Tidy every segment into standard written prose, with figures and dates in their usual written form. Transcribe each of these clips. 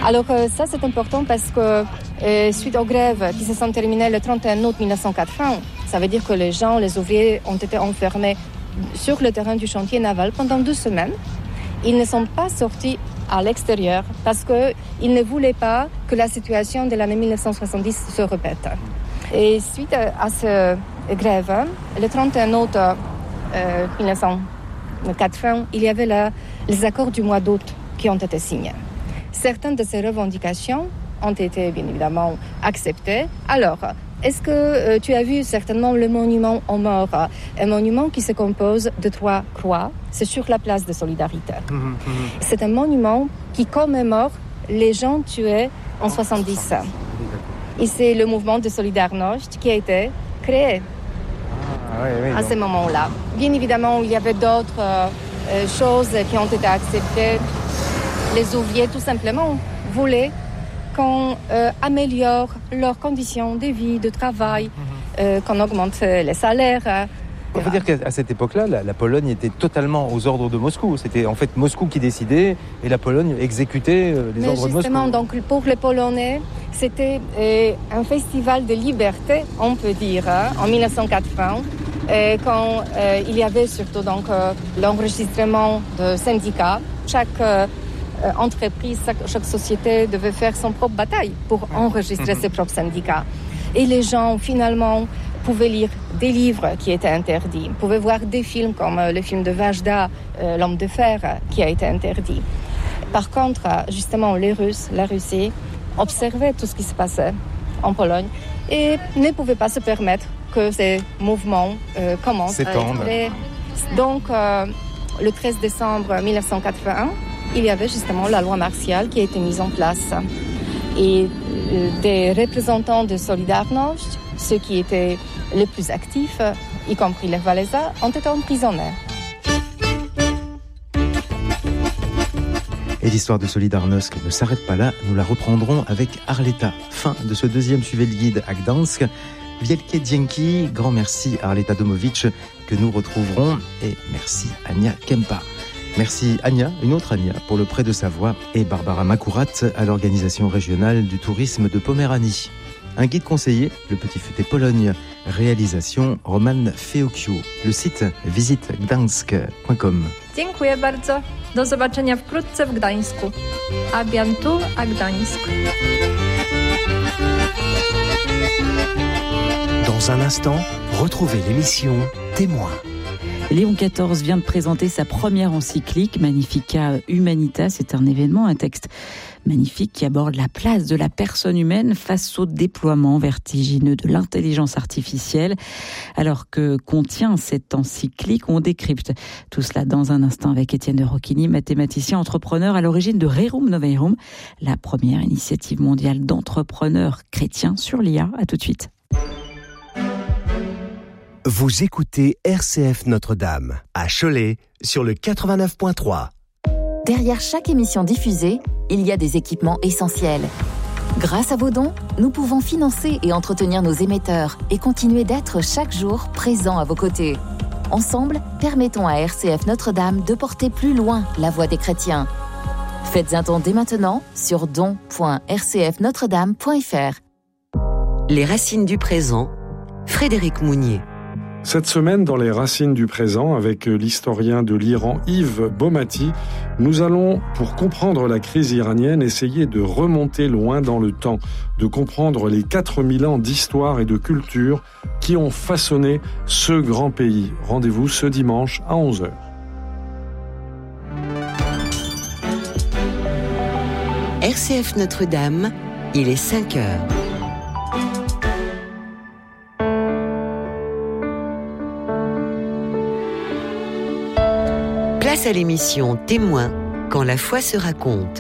Alors ça c'est important parce que suite aux grèves qui se sont terminées le 31 août 1980, ça veut dire que les ouvriers ont été enfermés sur le terrain du chantier naval pendant 2 semaines. Ils ne sont pas sortis à l'extérieur parce qu'ils ne voulaient pas que la situation de l'année 1970 se répète. Et suite à cette grève, le 31 août 1980, il y avait les accords du mois d'août qui ont été signés. Certaines de ces revendications ont été bien évidemment acceptées. Alors, est-ce que tu as vu certainement le monument aux morts, un monument qui se compose de 3 croix, c'est sur la place de Solidarité. C'est un monument qui commémore les gens tués en 70. Et c'est le mouvement de Solidarność qui a été créé à ce moment-là. Bien évidemment, il y avait d'autres choses qui ont été acceptées. Les ouvriers, tout simplement, voulaient qu'on améliore leurs conditions de vie, de travail, qu'on augmente les salaires. Il faut dire qu'à cette époque-là, la Pologne était totalement aux ordres de Moscou. C'était en fait Moscou qui décidait et la Pologne exécutait les ordres de Moscou. Justement, donc pour les Polonais, c'était un festival de liberté, on peut dire, en 1980, quand il y avait surtout donc l'enregistrement de syndicats. Chaque entreprise, chaque société devait faire son propre bataille pour enregistrer ses propres syndicats. Et les gens, finalement, pouvaient lire des livres qui étaient interdits, pouvaient voir des films comme le film de Vajda, L'homme de fer, qui a été interdit. Par contre, justement, les Russes, la Russie, observaient tout ce qui se passait en Pologne et ne pouvaient pas se permettre que ces mouvements commencent à être... Donc, le 13 décembre 1981, il y avait justement la loi martiale qui a été mise en place. Et des représentants de Solidarność, ceux qui étaient les plus actifs, y compris les Wałęsa, ont été emprisonnés. Et l'histoire de Solidarność ne s'arrête pas là, nous la reprendrons avec Arleta. Fin de ce 2e Suivez le guide à Gdańsk. Wielkie dzięki, grand merci à Arleta Domowicz que nous retrouverons et merci Ania Kempa. Merci Ania, une autre Ania, pour le prêt de sa voix et Barbara Makurat à l'organisation régionale du tourisme de Poméranie. Un guide conseillé, Le Petit Futé Pologne, réalisation Roman Feokio. Le site visite gdańsk.com. Dziękuję bardzo. Do zobaczenia wkrótce w Gdańsku. A bientôt à Gdańsk. Dans un instant, retrouvez l'émission Témoin. Léon XIV vient de présenter sa première encyclique, Magnificat Humanitas. C'est un événement, un texte magnifique qui aborde la place de la personne humaine face au déploiement vertigineux de l'intelligence artificielle. Alors que contient cette encyclique, on décrypte tout cela dans un instant avec Étienne de Roquigny, mathématicien entrepreneur à l'origine de Rerum Novarum, la première initiative mondiale d'entrepreneurs chrétiens sur l'IA. À tout de suite. Vous écoutez RCF Notre-Dame, à Cholet, sur le 89.3. Derrière chaque émission diffusée, il y a des équipements essentiels. Grâce à vos dons, nous pouvons financer et entretenir nos émetteurs et continuer d'être chaque jour présents à vos côtés. Ensemble, permettons à RCF Notre-Dame de porter plus loin la voix des chrétiens. Faites un don dès maintenant sur don.rcfnotredame.fr. Les racines du présent, Frédéric Mounier. Cette semaine, dans les racines du présent, avec l'historien de l'Iran Yves Baumati, nous allons, pour comprendre la crise iranienne, essayer de remonter loin dans le temps, de comprendre les 4000 ans d'histoire et de culture qui ont façonné ce grand pays. Rendez-vous ce dimanche à 11h. RCF Notre-Dame, il est 5h. Place à l'émission Témoin, quand la foi se raconte.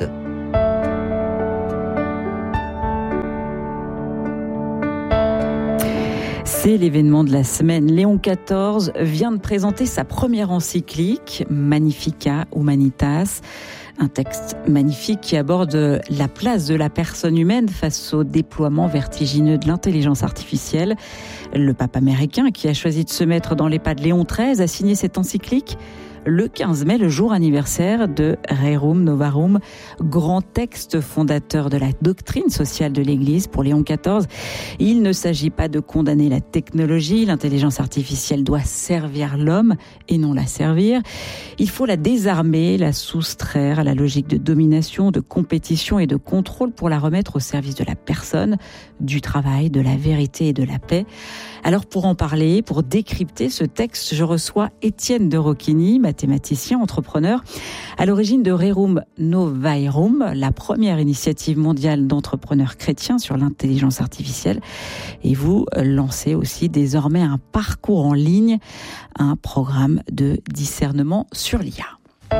C'est l'événement de la semaine. Léon XIV vient de présenter sa première encyclique, Magnificat Humanitas. Un texte magnifique qui aborde la place de la personne humaine face au déploiement vertigineux de l'intelligence artificielle. Le pape américain, qui a choisi de se mettre dans les pas de Léon XIII, a signé cette encyclique. le 15 mai, le jour anniversaire de Rerum Novarum, grand texte fondateur de la doctrine sociale de l'Église pour Léon XIV. Il ne s'agit pas de condamner la technologie, l'intelligence artificielle doit servir l'homme et non la servir. Il faut la désarmer, la soustraire à la logique de domination, de compétition et de contrôle pour la remettre au service de la personne, du travail, de la vérité et de la paix. Alors pour en parler, pour décrypter ce texte, je reçois Étienne de Rocchini, mathématicien, entrepreneur, à l'origine de Rerum Novarum, la première initiative mondiale d'entrepreneurs chrétiens sur l'intelligence artificielle. Et vous lancez aussi désormais un parcours en ligne, un programme de discernement sur l'IA.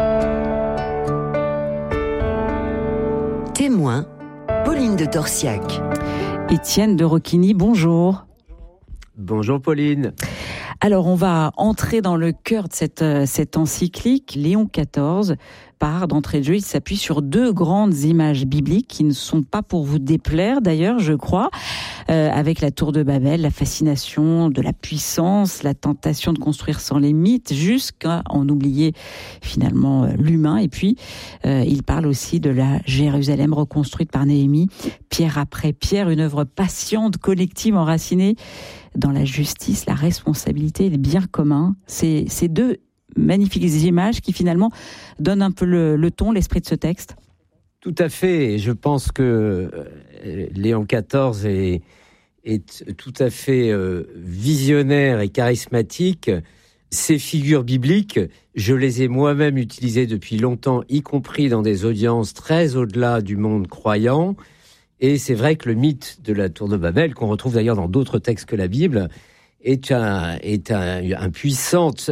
Témoin, Pauline de Torsiac. Étienne de Rocchini, bonjour. Bonjour Pauline. Alors on va entrer dans le cœur de cette encyclique. Léon XIV part d'entrée de jeu, il s'appuie sur deux grandes images bibliques qui ne sont pas pour vous déplaire d'ailleurs, je crois, avec la tour de Babel, la fascination de la puissance, la tentation de construire sans limite, jusqu'à en oublier finalement l'humain. Et puis il parle aussi de la Jérusalem reconstruite par Néhémie, pierre après pierre, une œuvre patiente, collective, enracinée dans la justice, la responsabilité et le bien commun. Ces deux magnifiques images qui finalement donnent un peu le ton, l'esprit de ce texte. Tout à fait. Je pense que Léon XIV est tout à fait visionnaire et charismatique. Ces figures bibliques, je les ai moi-même utilisées depuis longtemps, y compris dans des audiences très au-delà du monde croyant. Et c'est vrai que le mythe de la tour de Babel, qu'on retrouve d'ailleurs dans d'autres textes que la Bible, est une puissante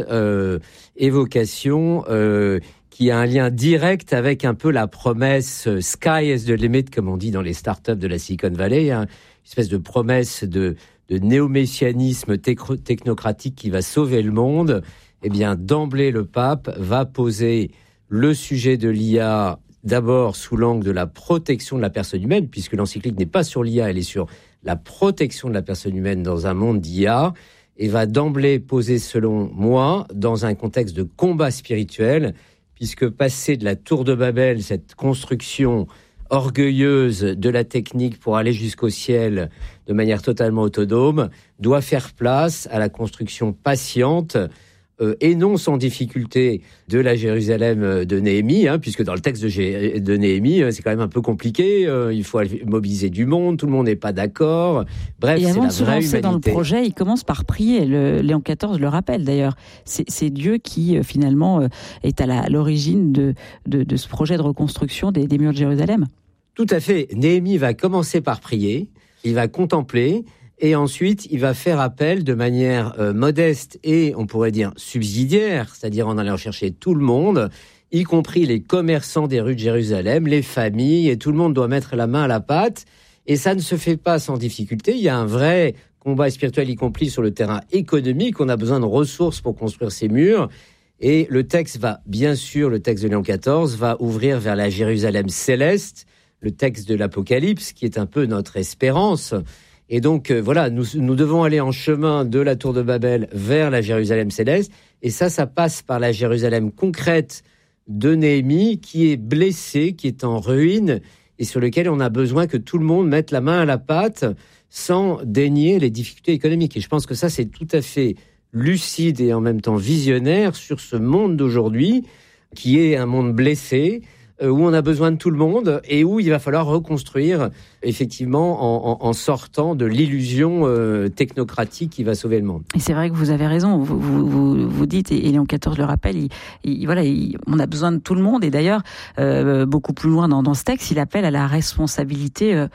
évocation qui a un lien direct avec un peu la promesse « sky is the limit », comme on dit dans les startups de la Silicon Valley, hein, une espèce de promesse de néo-messianisme technocratique qui va sauver le monde. Eh bien, d'emblée, le pape va poser le sujet de l'IA d'abord sous l'angle de la protection de la personne humaine, puisque l'encyclique n'est pas sur l'IA, elle est sur la protection de la personne humaine dans un monde d'IA, et va d'emblée poser, selon moi, dans un contexte de combat spirituel, puisque passer de la tour de Babel, cette construction orgueilleuse de la technique pour aller jusqu'au ciel de manière totalement autonome, doit faire place à la construction patiente et non sans difficulté de la Jérusalem de Néhémie, hein, puisque dans le texte de Néhémie, c'est quand même un peu compliqué, il faut mobiliser du monde, tout le monde n'est pas d'accord, bref, et avant c'est la vraie humanité. Dans le projet, il commence par prier, Léon XIV le rappelle d'ailleurs, c'est Dieu qui finalement est à l'origine de ce projet de reconstruction des murs de Jérusalem. Tout à fait, Néhémie va commencer par prier, il va contempler, et ensuite, il va faire appel de manière modeste et, on pourrait dire, subsidiaire, c'est-à-dire en allant chercher tout le monde, y compris les commerçants des rues de Jérusalem, les familles, et tout le monde doit mettre la main à la pâte. Et ça ne se fait pas sans difficulté. Il y a un vrai combat spirituel, y compris sur le terrain économique. On a besoin de ressources pour construire ces murs. Et le texte le texte de Léon XIV va ouvrir vers la Jérusalem céleste, le texte de l'Apocalypse, qui est un peu notre espérance. Et donc, voilà, nous devons aller en chemin de la tour de Babel vers la Jérusalem céleste. Et ça passe par la Jérusalem concrète de Néhémie, qui est blessée, qui est en ruine, et sur lequel on a besoin que tout le monde mette la main à la pâte sans dénier les difficultés économiques. Et je pense que ça, c'est tout à fait lucide et en même temps visionnaire sur ce monde d'aujourd'hui, qui est un monde blessé, où on a besoin de tout le monde et où il va falloir reconstruire effectivement en sortant de l'illusion technocratique qui va sauver le monde. Et c'est vrai que vous avez raison, vous dites, et Léon XIV le rappelle, on a besoin de tout le monde, et d'ailleurs, beaucoup plus loin dans ce texte, il appelle à la responsabilité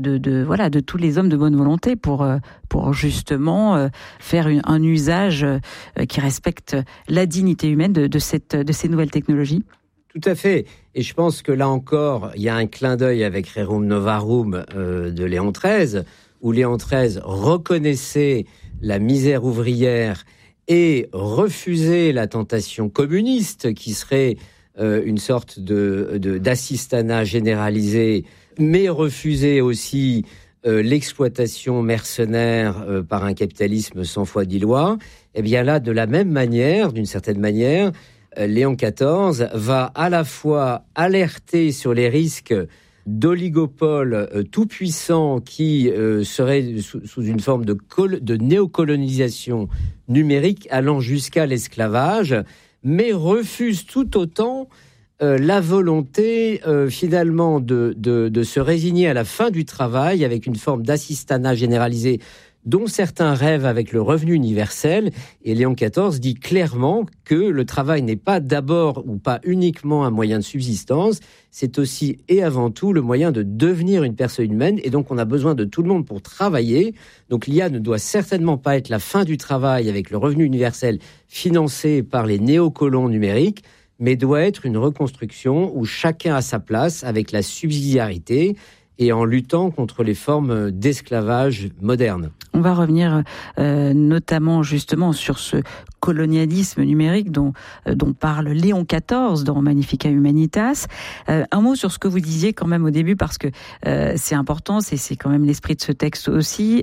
de tous les hommes de bonne volonté pour justement faire un usage qui respecte la dignité humaine de ces nouvelles technologies. Tout à fait. Et je pense que là encore, il y a un clin d'œil avec Rerum Novarum de Léon XIII, où Léon XIII reconnaissait la misère ouvrière et refusait la tentation communiste, qui serait une sorte d'assistanat généralisé, mais refusait aussi l'exploitation mercenaire par un capitalisme sans foi ni loi. Eh bien là, de la même manière, d'une certaine manière, Léon XIV va à la fois alerter sur les risques d'oligopole tout-puissant qui serait sous une forme de néocolonisation numérique allant jusqu'à l'esclavage, mais refuse tout autant la volonté finalement de se résigner à la fin du travail avec une forme d'assistanat généralisé dont certains rêvent avec le revenu universel. Et Léon XIV dit clairement que le travail n'est pas d'abord ou pas uniquement un moyen de subsistance, c'est aussi et avant tout le moyen de devenir une personne humaine. Et donc on a besoin de tout le monde pour travailler. Donc l'IA ne doit certainement pas être la fin du travail avec le revenu universel financé par les néocolons numériques, mais doit être une reconstruction où chacun a sa place avec la subsidiarité et en luttant contre les formes d'esclavage moderne. On va revenir notamment justement sur ce colonialisme numérique dont parle Léon XIV dans Magnificat Humanitas. Un mot sur ce que vous disiez quand même au début, parce que c'est important, c'est quand même l'esprit de ce texte aussi.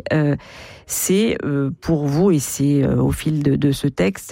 C'est pour vous, et c'est au fil de ce texte,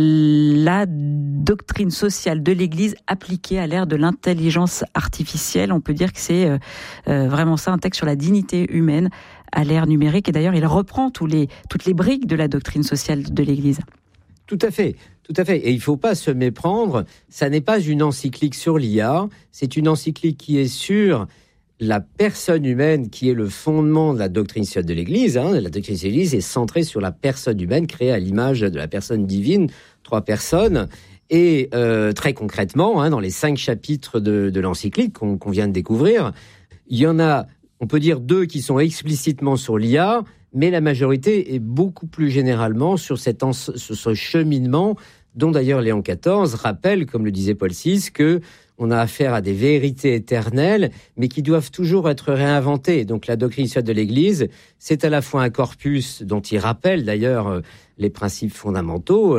la doctrine sociale de l'Église appliquée à l'ère de l'intelligence artificielle. On peut dire que c'est vraiment ça, un texte sur la dignité humaine à l'ère numérique. Et d'ailleurs, il reprend toutes les briques de la doctrine sociale de l'Église. Tout à fait. Et il ne faut pas se méprendre. Ça n'est pas une encyclique sur l'IA. C'est une encyclique qui est sur la personne humaine, qui est le fondement de la doctrine sociale de l'Église. La doctrine sociale de l'Église est centrée sur la personne humaine, créée à l'image de la personne divine, 3 personnes. Et très concrètement, dans les 5 chapitres de l'encyclique qu'on vient de découvrir, il y en a, on peut dire, 2 qui sont explicitement sur l'IA, mais la majorité est beaucoup plus généralement sur ce cheminement dont d'ailleurs Léon XIV rappelle, comme le disait Paul VI, que on a affaire à des vérités éternelles, mais qui doivent toujours être réinventées. Donc la doctrine sociale de l'Église, c'est à la fois un corpus dont il rappelle d'ailleurs les principes fondamentaux,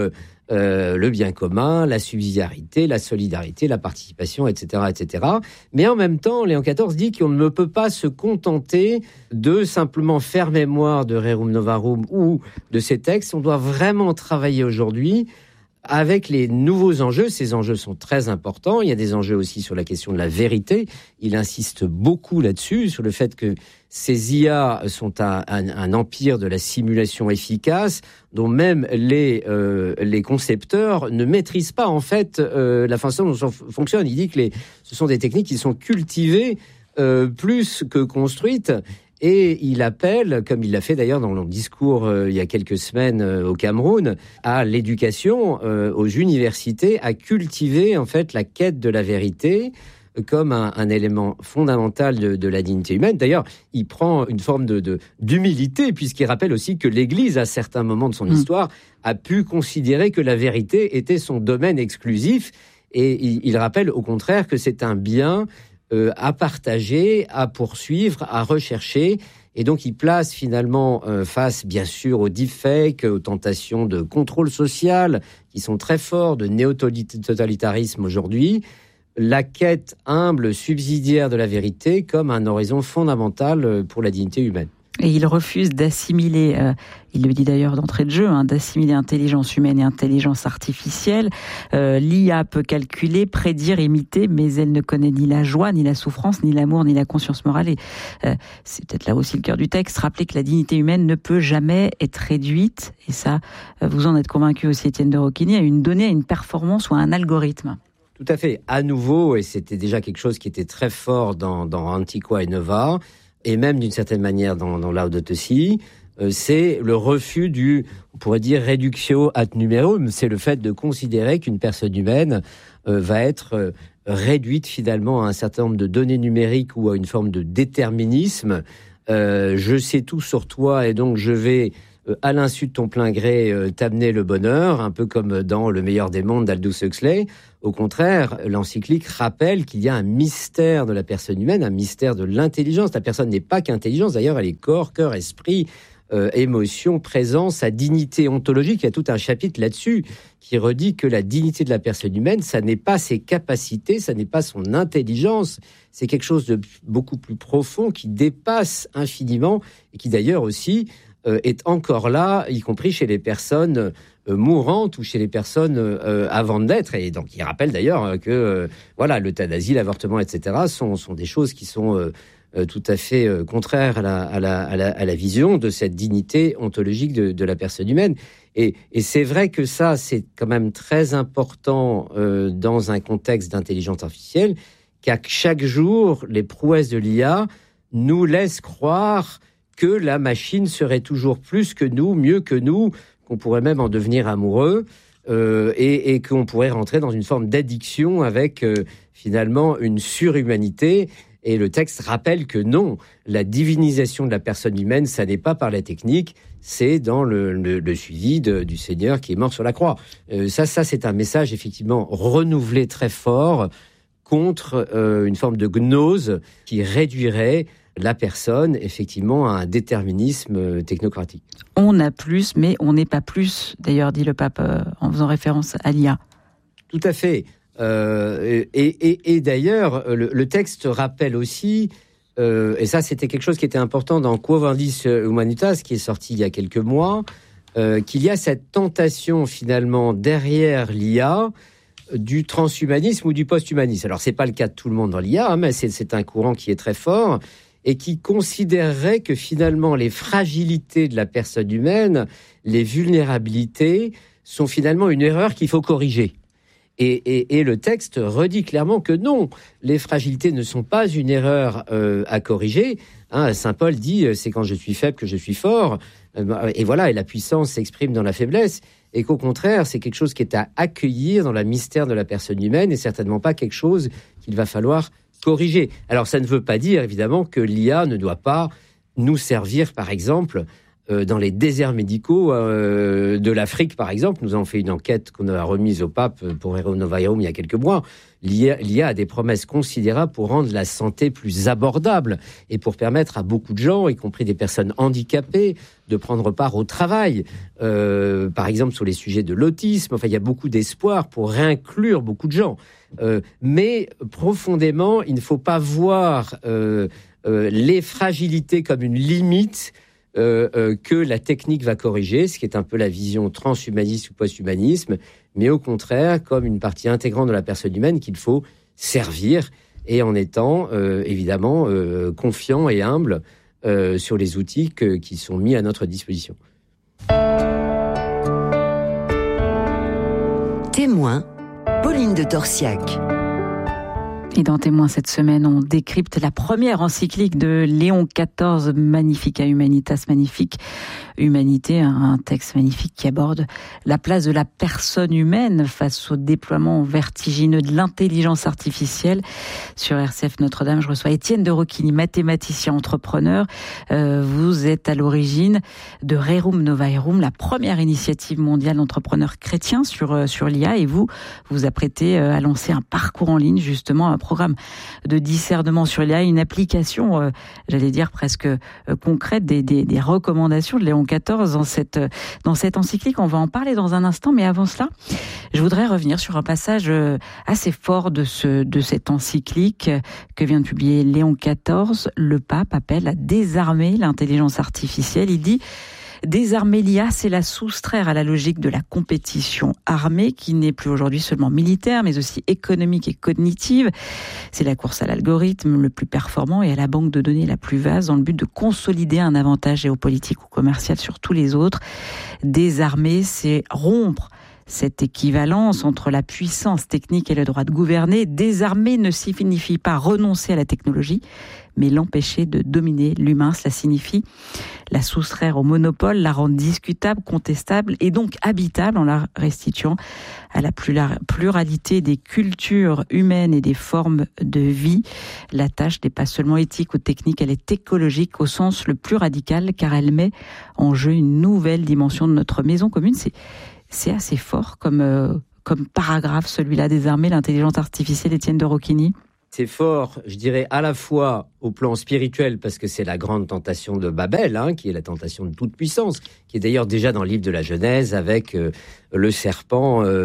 le bien commun, la subsidiarité, la solidarité, la participation, etc., etc. Mais en même temps, Léon XIV dit qu'on ne peut pas se contenter de simplement faire mémoire de Rerum Novarum ou de ces textes. On doit vraiment travailler aujourd'hui avec les nouveaux enjeux. Ces enjeux sont très importants. Il y a des enjeux aussi sur la question de la vérité. Il insiste beaucoup là-dessus, sur le fait que ces IA sont un empire de la simulation efficace, dont même les concepteurs ne maîtrisent pas en fait la façon dont ça fonctionne. Il dit que ce sont des techniques qui sont cultivées plus que construites. Et il appelle, comme il l'a fait d'ailleurs dans le discours il y a quelques semaines au Cameroun, à l'éducation, aux universités, à cultiver en fait la quête de la vérité comme un élément fondamental de la dignité humaine. D'ailleurs, il prend une forme d'humilité, puisqu'il rappelle aussi que l'Église, à certains moments de son histoire, a pu considérer que la vérité était son domaine exclusif. Et il rappelle au contraire que c'est un bien à partager, à poursuivre, à rechercher. Et donc, il place finalement face, bien sûr, aux deepfakes, aux tentations de contrôle social, qui sont très forts, de néo-totalitarisme aujourd'hui, la quête humble, subsidiaire de la vérité comme un horizon fondamental pour la dignité humaine. Et il refuse d'assimiler, il le dit d'ailleurs d'entrée de jeu, d'assimiler intelligence humaine et intelligence artificielle. L'IA peut calculer, prédire, imiter, mais elle ne connaît ni la joie, ni la souffrance, ni l'amour, ni la conscience morale. Et c'est peut-être là aussi le cœur du texte, rappeler que la dignité humaine ne peut jamais être réduite, et ça, vous en êtes convaincu aussi, Étienne de Roquigny, à une donnée, à une performance ou à un algorithme. Tout à fait. À nouveau, et c'était déjà quelque chose qui était très fort dans Antiqua et Nova, et même d'une certaine manière dans Laudato Si, c'est le refus on pourrait dire, reductio ad numerum. C'est le fait de considérer qu'une personne humaine va être réduite finalement à un certain nombre de données numériques ou à une forme de déterminisme. Je sais tout sur toi et donc je vais, à l'insu de ton plein gré, t'amener le bonheur, un peu comme dans Le meilleur des mondes d'Aldous Huxley. Au contraire, l'encyclique rappelle qu'il y a un mystère de la personne humaine, un mystère de l'intelligence. La personne n'est pas qu'intelligence, d'ailleurs, elle est corps, cœur, esprit, émotion, présence, sa dignité ontologique. Il y a tout un chapitre là-dessus qui redit que la dignité de la personne humaine, ça n'est pas ses capacités, ça n'est pas son intelligence, c'est quelque chose de beaucoup plus profond qui dépasse infiniment et qui d'ailleurs aussi est encore là, y compris chez les personnes mourantes ou chez les personnes avant d'être. Et donc, il rappelle d'ailleurs que l'euthanasie, l'avortement, etc. sont des choses qui sont tout à fait contraires à la vision de cette dignité ontologique de la personne humaine. Et c'est vrai que ça, c'est quand même très important dans un contexte d'intelligence artificielle, qu'à chaque jour, les prouesses de l'IA nous laissent croire que la machine serait toujours plus que nous, mieux que nous, qu'on pourrait même en devenir amoureux et qu'on pourrait rentrer dans une forme d'addiction avec finalement une surhumanité. Et le texte rappelle que non, la divinisation de la personne humaine, ça n'est pas par la technique, c'est dans le suivi du Seigneur qui est mort sur la croix. Ça, c'est un message effectivement renouvelé très fort contre une forme de gnose qui réduirait la personne, effectivement, à un déterminisme technocratique. On a plus, mais on n'est pas plus, d'ailleurs, dit le pape en faisant référence à l'IA. Tout à fait. Et d'ailleurs, le texte rappelle aussi, et ça c'était quelque chose qui était important dans Quo Vadis Humanitas, qui est sorti il y a quelques mois, qu'il y a cette tentation finalement derrière l'IA du transhumanisme ou du posthumanisme. Alors c'est pas le cas de tout le monde dans l'IA, mais c'est un courant qui est très fort et qui considérerait que finalement les fragilités de la personne humaine, les vulnérabilités, sont finalement une erreur qu'il faut corriger. Et le texte redit clairement que non, les fragilités ne sont pas une erreur à corriger. Saint Paul dit « c'est quand je suis faible que je suis fort ». Et voilà, et la puissance s'exprime dans la faiblesse. Et qu'au contraire, c'est quelque chose qui est à accueillir dans le mystère de la personne humaine et certainement pas quelque chose qu'il va falloir corriger. Alors ça ne veut pas dire évidemment que l'IA ne doit pas nous servir, par exemple, dans les déserts médicaux de l'Afrique, par exemple. Nous avons fait une enquête qu'on a remise au pape pour Rerum Novarum il y a quelques mois. L'IA a des promesses considérables pour rendre la santé plus abordable et pour permettre à beaucoup de gens, y compris des personnes handicapées, de prendre part au travail. Par exemple, sur les sujets de l'autisme. Enfin, il y a beaucoup d'espoir pour réinclure beaucoup de gens. Mais profondément, il ne faut pas voir les fragilités comme une limite que la technique va corriger, ce qui est un peu la vision transhumaniste ou posthumanisme, mais au contraire comme une partie intégrante de la personne humaine qu'il faut servir, et en étant évidemment confiant et humble sur les outils qui sont mis à notre disposition. Témoin, Pauline de Torsiac. Et dans Témoin cette semaine, on décrypte la première encyclique de Léon XIV, Magnifica Humanitas, magnifique humanité, un texte magnifique qui aborde la place de la personne humaine face au déploiement vertigineux de l'intelligence artificielle. Sur RCF Notre-Dame, je reçois Étienne de Roquigny, mathématicien entrepreneur. Vous êtes à l'origine de Rerum Novarum, la première initiative mondiale d'entrepreneurs chrétiens sur l'IA, et vous apprêtez à lancer un parcours en ligne, justement, un programme de discernement sur l'IA, une application, j'allais dire presque concrète des recommandations de Léon XIV dans cette encyclique. On va en parler dans un instant, mais avant cela, je voudrais revenir sur un passage assez fort de cette encyclique que vient de publier Léon XIV. Le pape appelle à désarmer l'intelligence artificielle. Il dit: désarmer l'IA, c'est la soustraire à la logique de la compétition armée qui n'est plus aujourd'hui seulement militaire, mais aussi économique et cognitive. C'est la course à l'algorithme le plus performant et à la banque de données la plus vaste dans le but de consolider un avantage géopolitique ou commercial sur tous les autres. Désarmer, c'est rompre cette équivalence entre la puissance technique et le droit de gouverner. Désarmer ne signifie pas renoncer à la technologie, mais l'empêcher de dominer l'humain. Cela signifie la soustraire au monopole, la rendre discutable, contestable et donc habitable en la restituant à la pluralité des cultures humaines et des formes de vie. La tâche n'est pas seulement éthique ou technique, elle est écologique au sens le plus radical, car elle met en jeu une nouvelle dimension de notre maison commune. C'est assez fort comme paragraphe, celui-là, désarmer l'intelligence artificielle, Étienne de Roquigny. C'est fort, je dirais, à la fois au plan spirituel, parce que c'est la grande tentation de Babel, qui est la tentation de toute puissance, qui est d'ailleurs déjà dans le livre de la Genèse, avec le serpent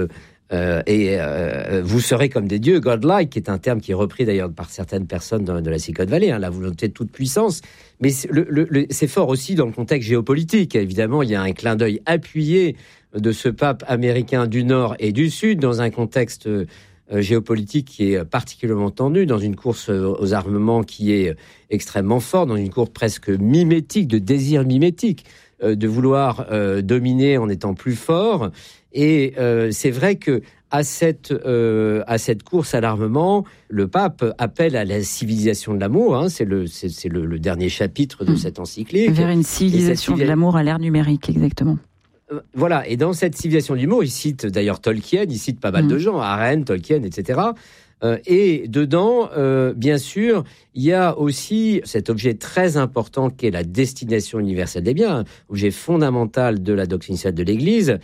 Vous serez comme des dieux, godlike, qui est un terme qui est repris d'ailleurs par certaines personnes de la Silicon Valley, la volonté de toute puissance. Mais c'est fort aussi dans le contexte géopolitique. Évidemment, il y a un clin d'œil appuyé de ce pape américain du Nord et du Sud dans un contexte géopolitique qui est particulièrement tendu, dans une course aux armements qui est extrêmement forte, dans une course presque mimétique, de désir mimétique, de vouloir dominer en étant plus fort. Et c'est vrai que à cette course à l'armement, le pape appelle à la civilisation de l'amour. C'est le dernier chapitre de cette encyclique. Vers une civilisation de l'amour à l'ère numérique, exactement. Voilà, et dans cette civilisation de l'humour, il cite d'ailleurs Tolkien, il cite pas mal de gens, Arendt, Tolkien, etc. Et dedans, bien sûr, il y a aussi cet objet très important qu'est la destination universelle des biens, un objet fondamental de la doctrine sociale de l'Église,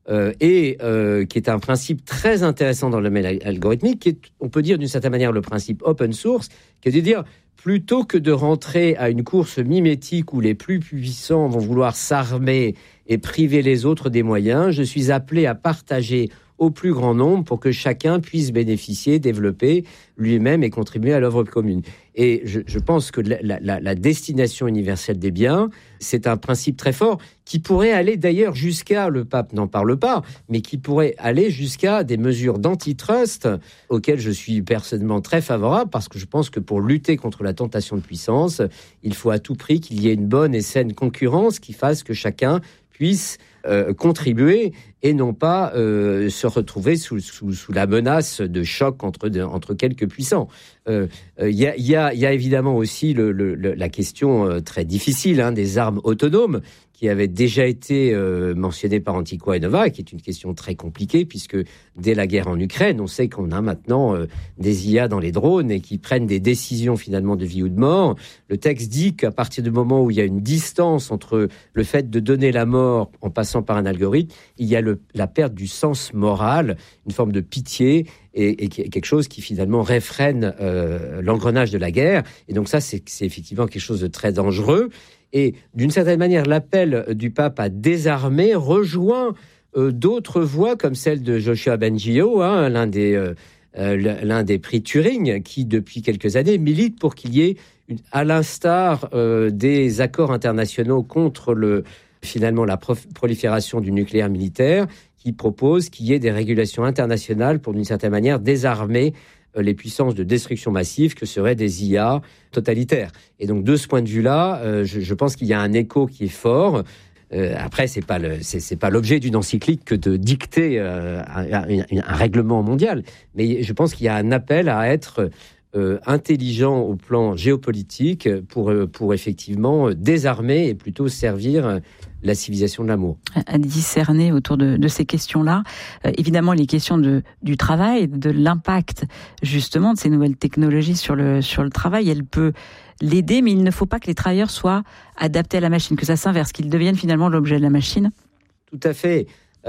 et qui est un principe très intéressant dans le domaine algorithmique, qui est, on peut dire d'une certaine manière, le principe open source, qui est de dire, plutôt que de rentrer à une course mimétique où les plus puissants vont vouloir s'armer et priver les autres des moyens, je suis appelé à partager au plus grand nombre pour que chacun puisse bénéficier, développer lui-même et contribuer à l'œuvre commune. Et je pense que la destination universelle des biens, c'est un principe très fort qui pourrait aller d'ailleurs jusqu'à, le pape n'en parle pas, mais qui pourrait aller jusqu'à des mesures d'antitrust auxquelles je suis personnellement très favorable, parce que je pense que pour lutter contre la tentation de puissance, il faut à tout prix qu'il y ait une bonne et saine concurrence qui fasse que chacun puisse contribuer et non pas se retrouver sous la menace de choc entre quelques puissants. Il y a évidemment aussi la question très difficile des armes autonomes, qui avait déjà été mentionnée par Antigua et Nova, qui est une question très compliquée, puisque dès la guerre en Ukraine, on sait qu'on a maintenant des IA dans les drones et qui prennent des décisions finalement de vie ou de mort. Le texte dit qu'à partir du moment où il y a une distance entre le fait de donner la mort en passant par un algorithme, il y a la perte du sens moral, une forme de pitié, et quelque chose qui finalement réfrène l'engrenage de la guerre. Et donc ça, c'est effectivement quelque chose de très dangereux. Et d'une certaine manière, l'appel du pape à désarmer rejoint d'autres voix comme celle de Joshua Bengio, l'un des prix Turing, qui depuis quelques années milite pour qu'il y ait, à l'instar des accords internationaux contre finalement la prolifération du nucléaire militaire, qui propose qu'il y ait des régulations internationales pour d'une certaine manière désarmer les puissances de destruction massive que seraient des IA totalitaires. Et donc de ce point de vue-là, je pense qu'il y a un écho qui est fort. Après, c'est pas l'objet d'une encyclique que de dicter un règlement mondial, mais je pense qu'il y a un appel à être intelligent au plan géopolitique pour effectivement désarmer et plutôt servir la civilisation de l'amour. À discerner autour de ces questions-là. Évidemment, les questions du travail, de l'impact justement de ces nouvelles technologies sur le travail, elle peut l'aider, mais il ne faut pas que les travailleurs soient adaptés à la machine, que ça s'inverse, qu'ils deviennent finalement l'objet de la machine. Tout à fait.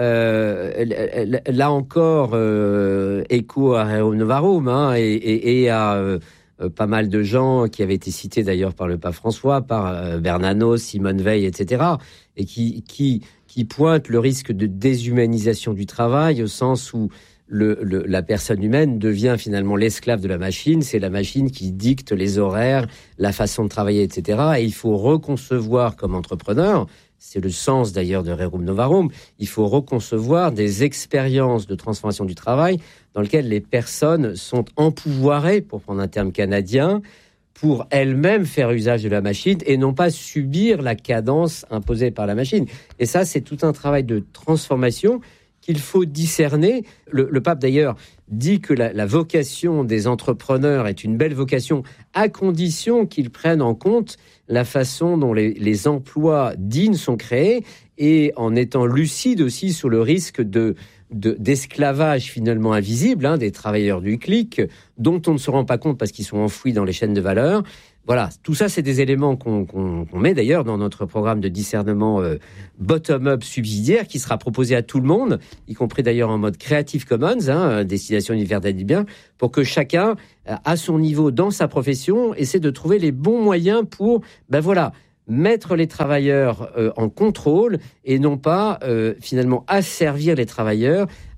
Là encore, écho à Rerum Novarum et à pas mal de gens qui avaient été cités d'ailleurs par le pape François, par Bernanos, Simone Veil, etc., et qui pointent le risque de déshumanisation du travail au sens où la personne humaine devient finalement l'esclave de la machine. C'est la machine qui dicte les horaires, la façon de travailler, etc. Et il faut reconcevoir comme entrepreneur, c'est le sens d'ailleurs de Rerum Novarum, il faut reconcevoir des expériences de transformation du travail dans lesquelles les personnes sont empouvoirées, pour prendre un terme canadien, pour elles-mêmes faire usage de la machine et non pas subir la cadence imposée par la machine. Et ça, c'est tout un travail de transformation qu'il faut discerner. Le pape, d'ailleurs, dit que la vocation des entrepreneurs est une belle vocation à condition qu'ils prennent en compte la façon dont les emplois dignes sont créés et en étant lucides aussi sur le risque d'esclavage finalement invisible des travailleurs du clic, dont on ne se rend pas compte parce qu'ils sont enfouis dans les chaînes de valeur. Voilà, tout ça, c'est des éléments qu'on met d'ailleurs dans notre programme de discernement bottom-up subsidiaire qui sera proposé à tout le monde, y compris d'ailleurs en mode Creative Commons, destination universelle des biens, pour que chacun, à son niveau dans sa profession, essaie de trouver les bons moyens pour, mettre les travailleurs en contrôle et non pas finalement asservir les travailleurs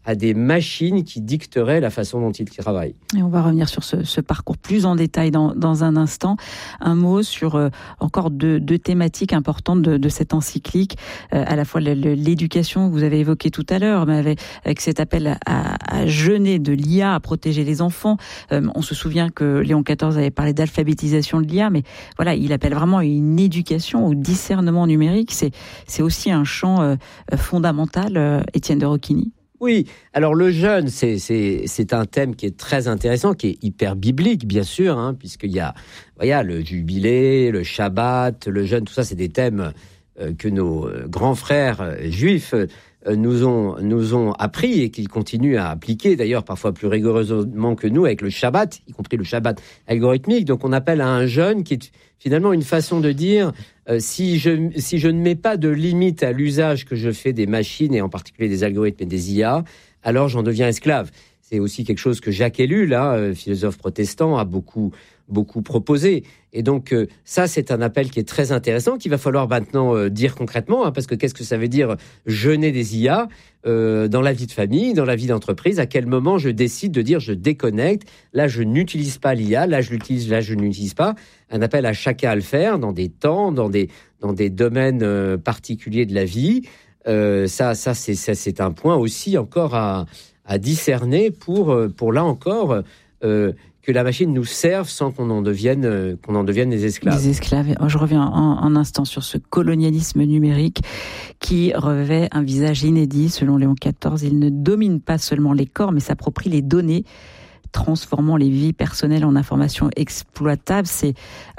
à des machines qui dicteraient la façon dont ils travaillent. Et on va revenir sur ce parcours plus en détail dans un instant. Un mot sur encore deux thématiques importantes de cette encyclique, à la fois l'éducation que vous avez évoquée tout à l'heure, mais avec cet appel à jeûner de l'IA, à protéger les enfants. On se souvient que Léon XIV avait parlé d'alphabétisation de l'IA, mais voilà, il appelle vraiment une éducation au discernement numérique. C'est aussi un champ fondamental, Étienne de Roquigny. Oui, alors le jeûne, c'est un thème qui est très intéressant, qui est hyper biblique, bien sûr, hein, puisqu'il y a le jubilé, le Shabbat, le jeûne, tout ça, c'est des thèmes que nos grands frères juifs nous ont appris et qu'ils continuent à appliquer, d'ailleurs parfois plus rigoureusement que nous, avec le Shabbat, y compris le Shabbat algorithmique. Donc on appelle à un jeûne qui est finalement une façon de dire si je ne mets pas de limite à l'usage que je fais des machines, et en particulier des algorithmes et des IA, alors j'en deviens esclave. C'est aussi quelque chose que Jacques Ellul, philosophe protestant, a beaucoup proposé. Et donc ça, c'est un appel qui est très intéressant, qu'il va falloir maintenant dire concrètement, parce que qu'est-ce que ça veut dire jeûner des IA dans la vie de famille, dans la vie d'entreprise? À quel moment je décide de dire je déconnecte? Là, je n'utilise pas l'IA, là je l'utilise, là je ne l'utilise pas. Un appel à chacun à le faire dans des temps, dans des domaines particuliers de la vie. Ça c'est un point aussi encore à discerner pour là encore que la machine nous serve sans qu'on en devienne des esclaves. Des esclaves. Je reviens un instant sur ce colonialisme numérique qui revêt un visage inédit. Selon Léon XIV, il ne domine pas seulement les corps, mais s'approprie les données, transformant les vies personnelles en informations exploitables. C'est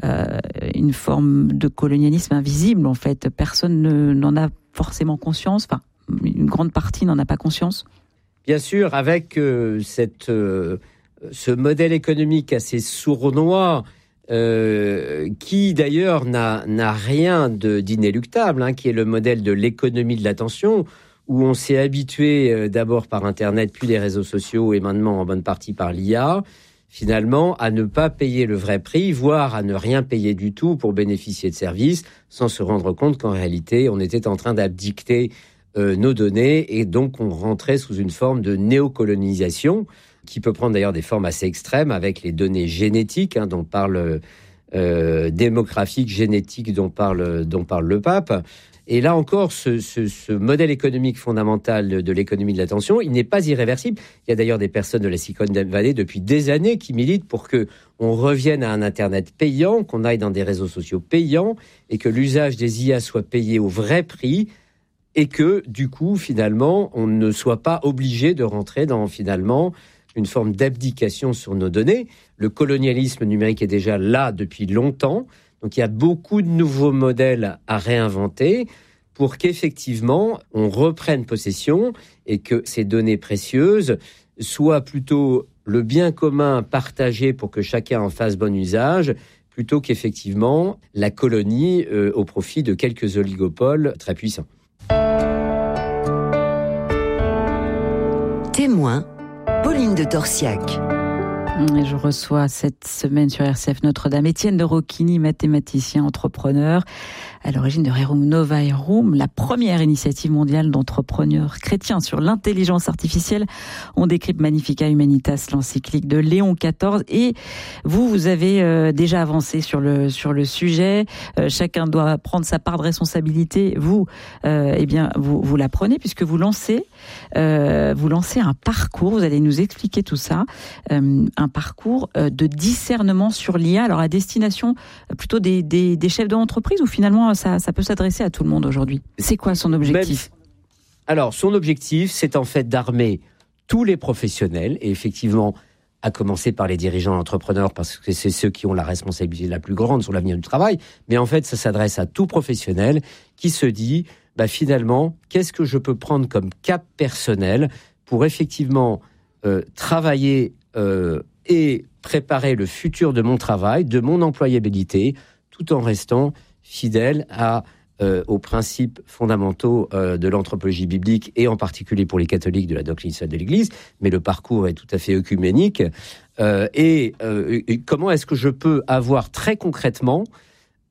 une forme de colonialisme invisible, en fait. Personne n'en a forcément conscience. Enfin, une grande partie n'en a pas conscience. Bien sûr, avec ce modèle économique assez sournois, qui d'ailleurs n'a rien d'inéluctable, qui est le modèle de l'économie de l'attention, où on s'est habitué d'abord par Internet, puis les réseaux sociaux, et maintenant en bonne partie par l'IA, finalement à ne pas payer le vrai prix, voire à ne rien payer du tout pour bénéficier de services, sans se rendre compte qu'en réalité, on était en train d'abdicter nos données, et donc on rentrait sous une forme de néocolonisation, qui peut prendre d'ailleurs des formes assez extrêmes, avec les données génétiques, dont parle démographique, génétique, dont parle le pape. Et là encore, ce modèle économique fondamental de l'économie de l'attention, il n'est pas irréversible. Il y a d'ailleurs des personnes de la Silicon Valley depuis des années qui militent pour que on revienne à un Internet payant, qu'on aille dans des réseaux sociaux payants, et que l'usage des IA soit payé au vrai prix, et que, du coup, finalement, on ne soit pas obligé de rentrer dans, finalement, une forme d'abdication sur nos données. Le colonialisme numérique est déjà là depuis longtemps. Donc, il y a beaucoup de nouveaux modèles à réinventer pour qu'effectivement, on reprenne possession et que ces données précieuses soient plutôt le bien commun partagé pour que chacun en fasse bon usage, plutôt qu'effectivement la colonie au profit de quelques oligopoles très puissants. Témoin, Pauline de Torsiac. Et je reçois cette semaine sur RCF Notre-Dame Étienne de Roquigny, mathématicien, entrepreneur, à l'origine de Rerum Novaerum, la première initiative mondiale d'entrepreneurs chrétiens sur l'intelligence artificielle. On décrypte Magnificat Humanitas, l'encyclique de Léon XIV. Et vous avez déjà avancé sur le sujet. Chacun doit prendre sa part de responsabilité. Vous la prenez puisque vous lancez un parcours. Vous allez nous expliquer tout ça. Un parcours de discernement sur l'IA, alors à destination plutôt des chefs d'entreprise, ou finalement ça peut s'adresser à tout le monde aujourd'hui. C'est quoi son objectif ? Alors son objectif, c'est en fait d'armer tous les professionnels, et effectivement à commencer par les dirigeants entrepreneurs, parce que c'est ceux qui ont la responsabilité la plus grande sur l'avenir du travail, mais en fait ça s'adresse à tout professionnel qui se dit finalement, qu'est-ce que je peux prendre comme cap personnel pour effectivement travailler et préparer le futur de mon travail, de mon employabilité, tout en restant fidèle aux principes fondamentaux de l'anthropologie biblique, et en particulier pour les catholiques de la doctrine sociale de l'Église, mais le parcours est tout à fait œcuménique. Et comment est-ce que je peux avoir très concrètement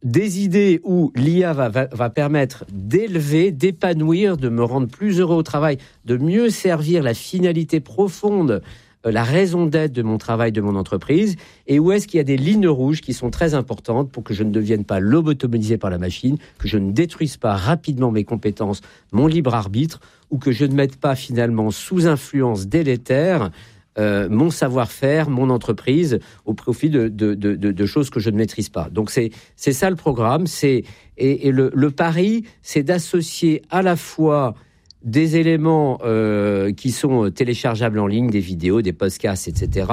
des idées où l'IA va permettre d'élever, d'épanouir, de me rendre plus heureux au travail, de mieux servir la finalité profonde, la raison d'être de mon travail, de mon entreprise, et où est-ce qu'il y a des lignes rouges qui sont très importantes pour que je ne devienne pas lobotomisé par la machine, que je ne détruise pas rapidement mes compétences, mon libre arbitre, ou que je ne mette pas finalement sous influence délétère mon savoir-faire, mon entreprise, au profit de choses que je ne maîtrise pas. Donc c'est ça le programme. Et le pari, c'est d'associer à la fois des éléments qui sont téléchargeables en ligne, des vidéos, des podcasts, etc.,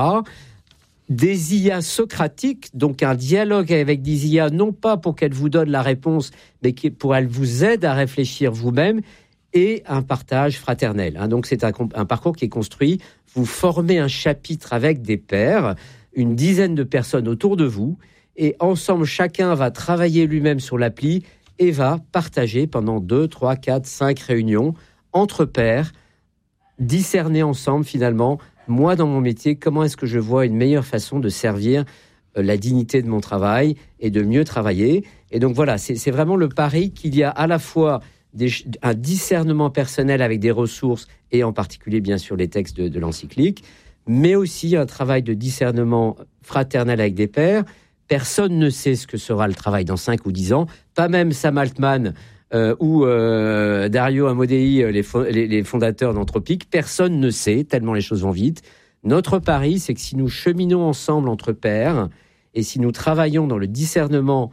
des IA socratiques, donc un dialogue avec des IA, non pas pour qu'elles vous donnent la réponse, mais pour qu'elles vous aident à réfléchir vous-même, et un partage fraternel. Donc c'est un parcours qui est construit. Vous formez un chapitre avec des pairs, une dizaine de personnes autour de vous, et ensemble, chacun va travailler lui-même sur l'appli et va partager pendant 2, 3, 4, 5 réunions entre pairs, discerner ensemble finalement, moi dans mon métier, comment est-ce que je vois une meilleure façon de servir la dignité de mon travail et de mieux travailler. Et donc voilà, c'est vraiment le pari qu'il y a à la fois un discernement personnel avec des ressources, et en particulier bien sûr les textes de l'encyclique, mais aussi un travail de discernement fraternel avec des pairs. Personne ne sait ce que sera le travail dans 5 ou 10 ans, pas même Sam Altman ou Dario Amodei, les fondateurs d'Anthropic. Personne ne sait, tellement les choses vont vite. Notre pari, c'est que si nous cheminons ensemble entre pairs, et si nous travaillons dans le discernement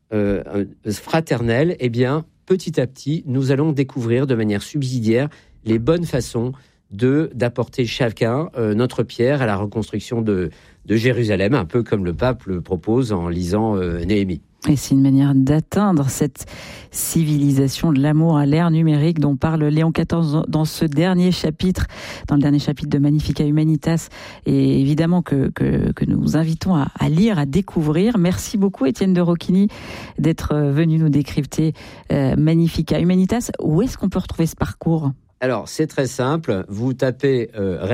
fraternel, eh bien, petit à petit, nous allons découvrir de manière subsidiaire les bonnes façons d'apporter chacun notre pierre à la reconstruction de Jérusalem, un peu comme le pape le propose en lisant Néhémie. Et c'est une manière d'atteindre cette civilisation de l'amour à l'ère numérique dont parle Léon XIV dans ce dernier chapitre, dans le dernier chapitre de Magnifica Humanitas, et évidemment que nous invitons à lire, à découvrir. Merci beaucoup Étienne de Roquigny d'être venu nous décrypter Magnifica Humanitas. Où est-ce qu'on peut retrouver ce parcours ? Alors c'est très simple, vous tapez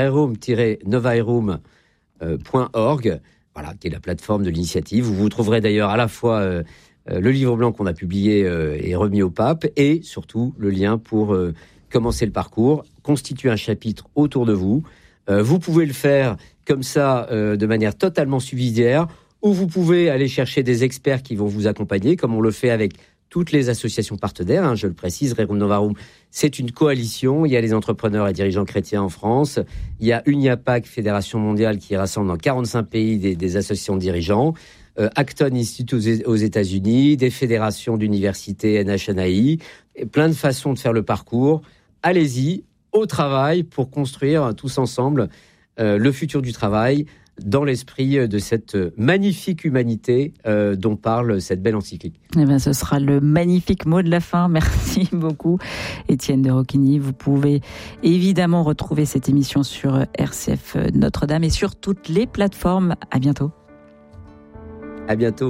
rerum-novaerum.org, voilà, qui est la plateforme de l'initiative. Vous trouverez d'ailleurs à la fois le livre blanc qu'on a publié et remis au pape, et surtout le lien pour commencer le parcours, constituer un chapitre autour de vous. Vous pouvez le faire comme ça, de manière totalement subsidiaire, ou vous pouvez aller chercher des experts qui vont vous accompagner, comme on le fait avec toutes les associations partenaires, je le précise. Rerum Novarum, c'est une coalition. Il y a les entrepreneurs et dirigeants chrétiens en France. Il y a UNIAPAC, Fédération mondiale, qui rassemble dans 45 pays des associations de dirigeants. Acton Institute aux États-Unis, des fédérations d'universités, NHNAI, plein de façons de faire le parcours. Allez-y, au travail, pour construire tous ensemble le futur du travail, dans l'esprit de cette magnifique humanité dont parle cette belle encyclique. Eh bien, ce sera le magnifique mot de la fin. Merci beaucoup, Étienne de Roquigny. Vous pouvez évidemment retrouver cette émission sur RCF Notre-Dame et sur toutes les plateformes. À bientôt. À bientôt.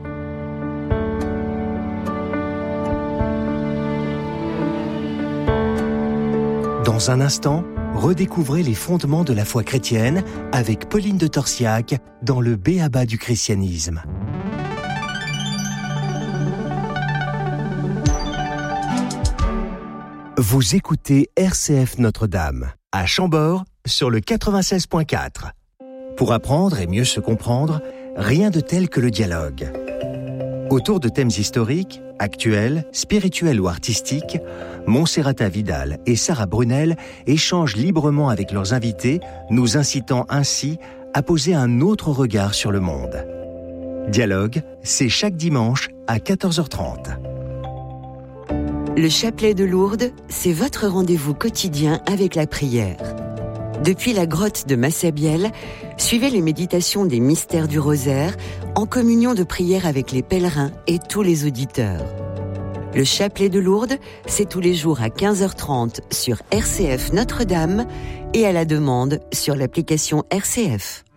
Dans un instant, redécouvrez les fondements de la foi chrétienne avec Pauline de Torsiac dans le B.A.B.A. du christianisme. Vous écoutez RCF Notre-Dame à Chambord sur le 96.4. Pour apprendre et mieux se comprendre, rien de tel que le dialogue. Autour de thèmes historiques, actuels, spirituels ou artistiques, Monserrata Vidal et Sarah Brunel échangent librement avec leurs invités, nous incitant ainsi à poser un autre regard sur le monde. Dialogue, c'est chaque dimanche à 14h30. Le chapelet de Lourdes, c'est votre rendez-vous quotidien avec la prière. Depuis la grotte de Massabielle, suivez les méditations des mystères du rosaire en communion de prière avec les pèlerins et tous les auditeurs. Le chapelet de Lourdes, c'est tous les jours à 15h30 sur RCF Notre-Dame et à la demande sur l'application RCF.